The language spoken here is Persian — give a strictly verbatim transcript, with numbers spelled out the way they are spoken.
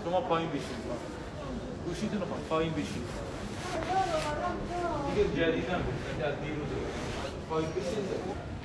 شما پایین بشین گوشیتون رو پایین بشین دیگه جدیدن از دیروز پایین بشین